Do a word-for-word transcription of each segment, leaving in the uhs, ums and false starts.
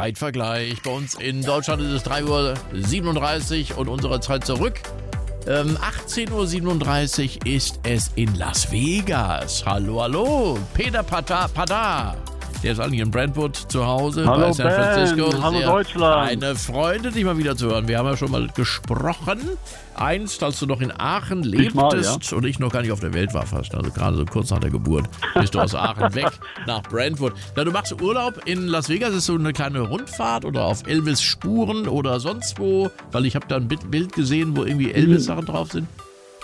Zeitvergleich. Bei uns in Deutschland ist es drei Uhr siebenunddreißig und unsere Zeit zurück. Ähm, achtzehn Uhr siebenunddreißig ist es in Las Vegas. Hallo, hallo, Peter Pada. Pada. Der ist eigentlich in Brentwood zu Hause hallo bei San Ben. Francisco. Hallo Sehr Deutschland. Eine Freude, dich mal wieder zu hören. Wir haben ja schon mal gesprochen. Einst, als du noch in Aachen lebtest mal, ja. und ich noch gar nicht auf der Welt war fast. Also gerade so kurz nach der Geburt bist du aus Aachen weg nach Brentwood. Na, du machst Urlaub in Las Vegas. Ist so eine kleine Rundfahrt oder auf Elvis Spuren oder sonst wo? Weil ich habe da ein Bild gesehen, wo irgendwie Elvis-Sachen drauf sind.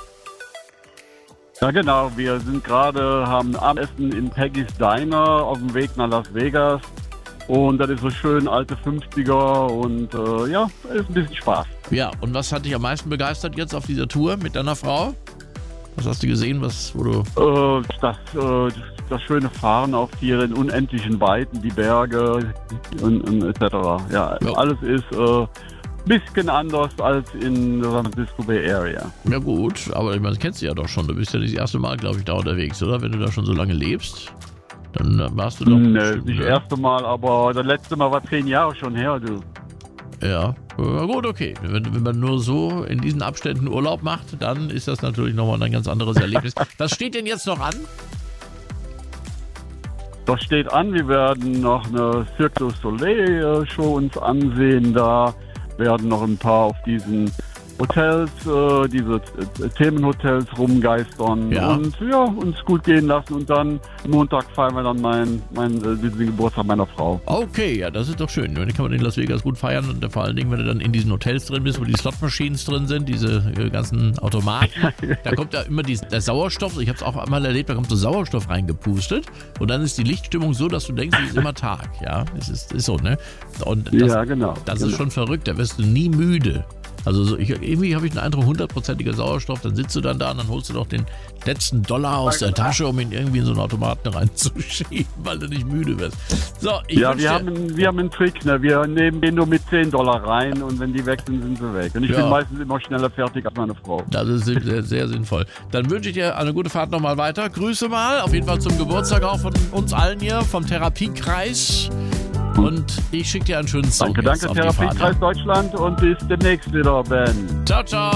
Ja genau, wir sind gerade, haben Abendessen in Peggy's Diner auf dem Weg nach Las Vegas und das ist so schön alte fünfziger und äh, ja, ist ein bisschen Spaß. Ja, und was hat dich am meisten begeistert jetzt auf dieser Tour mit deiner Frau? Was hast du gesehen, was, wo du... Äh, das, äh, das schöne Fahren auf den unendlichen Weiten, die Berge und, und et cetera. Ja, ja, alles ist... Äh, bisschen anders als in der San Francisco Bay Area. Ja gut, aber ich meine, das kennst du ja doch schon. Du bist ja das erste Mal, glaube ich, da unterwegs, oder? Wenn du da schon so lange lebst, dann warst du doch... Nee, bestimmt, nicht das ne? erste Mal, aber das letzte Mal war zehn Jahre schon her, du. Ja, ja gut, okay. Wenn, wenn man nur so in diesen Abständen Urlaub macht, dann ist das natürlich nochmal ein ganz anderes Erlebnis. Was steht denn jetzt noch an? Das steht an, wir werden noch eine Cirque du Soleil Show uns ansehen, da werden noch ein paar auf diesen Hotels, äh, diese äh, Themenhotels rumgeistern ja. und ja, uns gut gehen lassen und dann Montag feiern wir dann meinen mein, äh, den Geburtstag meiner Frau. Okay, ja, das ist doch schön. Dann kann man in Las Vegas gut feiern und vor allen Dingen, wenn du dann in diesen Hotels drin bist, wo die Slot-Machines drin sind, diese äh, ganzen Automaten, da kommt ja immer die, der Sauerstoff, ich habe es auch einmal erlebt, da kommt so Sauerstoff reingepustet und dann ist die Lichtstimmung so, dass du denkst, es ist immer Tag, ja, es ist, ist so, ne? Und das, ja, genau. Das genau. ist schon verrückt, da wirst du nie müde. Also so, ich, irgendwie habe ich den Eindruck, hundertprozentiger Sauerstoff, dann sitzt du dann da und dann holst du doch den letzten Dollar aus der Tasche, um ihn irgendwie in so einen Automaten reinzuschieben, weil du nicht müde wirst. So, ich ja, wir dir, haben, wir haben einen Trick, ne? Wir nehmen den nur mit zehn Dollar rein und wenn die weg sind, sind sie weg. Und ich ja. bin meistens immer schneller fertig als meine Frau. Das ist sehr, sehr sinnvoll. Dann wünsche ich dir eine gute Fahrt nochmal weiter. Grüße mal, auf jeden Fall zum Geburtstag auch von uns allen hier, vom Therapiekreis. Und ich schicke dir einen schönen Song. Danke, danke, Therapiekreis Deutschland und bis demnächst wieder, Ben. Ciao, ciao.